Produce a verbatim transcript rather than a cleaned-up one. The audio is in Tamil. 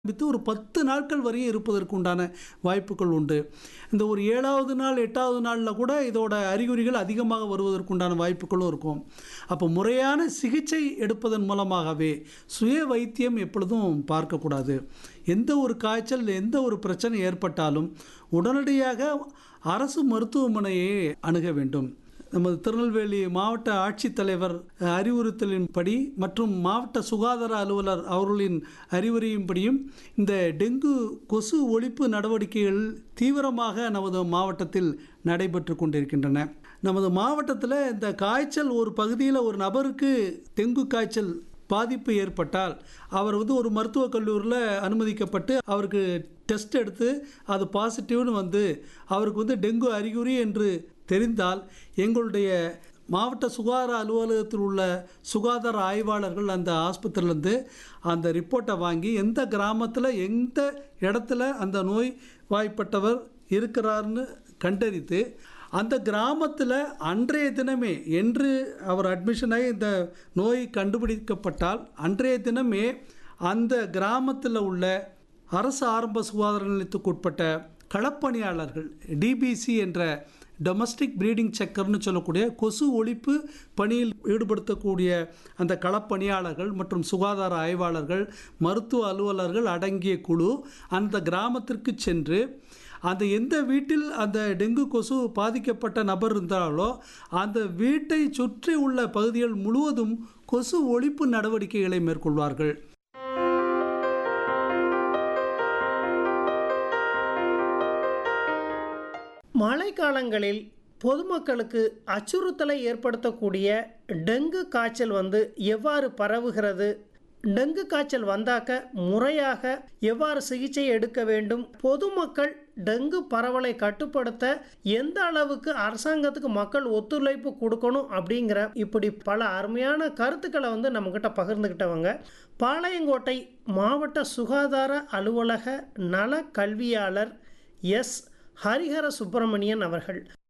ஆரம்பித்து ஒரு பத்து நாட்கள் வரையும் இருப்பதற்கு உண்டான வாய்ப்புகள் உண்டு. இந்த ஒரு ஏழாவது நாள், எட்டாவது நாள்ல கூட இதோட அறிகுறிகள் அதிகமாக வருவதற்கு உண்டான வாய்ப்புகளும் இருக்கும். அப்போ முறையான சிகிச்சை எடுப்பதன் மூலமாகவே சுய வைத்தியம் எப்பொழுதும் பார்க்கக்கூடாது. எந்த ஒரு காய்ச்சல், எந்த ஒரு பிரச்சனை ஏற்பட்டாலும் உடனடியாக அரசு மருத்துவமனையை அணுக வேண்டும். நமது திருநெல்வேலி மாவட்ட ஆட்சித்தலைவர் அறிவுறுத்தலின்படி மற்றும் மாவட்ட சுகாதார அலுவலர் அவர்களின் அறிவுரையின்படியும் இந்த டெங்கு கொசு ஒழிப்பு நடவடிக்கைகள் தீவிரமாக நமது மாவட்டத்தில் நடைபெற்று கொண்டிருக்கின்றன. நமது மாவட்டத்தில் இந்த காய்ச்சல் ஒரு பகுதியில் ஒரு நபருக்கு டெங்கு காய்ச்சல் பாதிப்பு ஏற்பட்டால் அவர் வந்து ஒரு மருத்துவக் கல்லூரியில் அனுமதிக்கப்பட்டு அவருக்கு டெஸ்ட் எடுத்து அது பாசிட்டிவ்னு வந்து அவருக்கு வந்து டெங்கு அறிகுறி என்று தெரிந்தால் எங்களுடைய மாவட்ட சுகாதார அலுவலகத்தில் உள்ள சுகாதார ஆய்வாளர்கள் அந்த ஆஸ்பத்திரியிலேருந்து அந்த ரிப்போர்ட்டை வாங்கி எந்த கிராமத்தில் எந்த இடத்துல அந்த நோய் வாய்ப்பட்டவர் இருக்கிறார்னு கண்டறித்து அந்த கிராமத்தில் அன்றைய தினமே என்று அவர் அட்மிஷன் ஆகி இந்த நோய் கண்டுபிடிக்கப்பட்டால் அன்றைய தினமே அந்த கிராமத்தில் உள்ள அரசு ஆரம்ப சுகாதார நிலையத்துக்கு உட்பட்ட களப்பணியாளர்கள் டிபிசி என்ற டொமஸ்டிக் ப்ரீடிங் செக்கர்னு சொல்லக்கூடிய கொசு ஒழிப்பு பணியில் ஈடுபடுத்தக்கூடிய அந்த களப்பணியாளர்கள் மற்றும் சுகாதார ஆய்வாளர்கள், மருத்துவ அலுவலர்கள் அடங்கிய குழு அந்த கிராமத்திற்கு சென்று அந்த எந்த வீட்டில் அந்த டெங்கு கொசு பாதிக்கப்பட்ட நபர் இருந்தாலோ அந்த வீட்டை சுற்றி உள்ள பகுதிகள் முழுவதும் கொசு ஒழிப்பு நடவடிக்கைகளை மேற்கொள்வார்கள். மழைக்காலங்களில் பொதுமக்களுக்கு அச்சுறுத்தலை ஏற்படுத்தக்கூடிய டெங்கு காய்ச்சல் வந்து எவ்வாறு பரவுகிறது, டெங்கு காய்ச்சல் வந்தாக்க முறையாக எவ்வாறு சிகிச்சை எடுக்க வேண்டும், பொதுமக்கள் டெங்கு பரவலை கட்டுப்படுத்த எந்த அளவுக்கு அரசாங்கத்துக்கு மக்கள் ஒத்துழைப்பு கொடுக்கணும் அப்படிங்கிற இப்படி பல அருமையான கருத்துக்களை வந்து நம்மக்கிட்ட பகிர்ந்துக்கிட்டவங்க பாளையங்கோட்டை மாவட்ட சுகாதார அலுவலக நல கல்வியாளர் எஸ் ஹரிஹர சுப்பிரமணியன் அவர்கள்.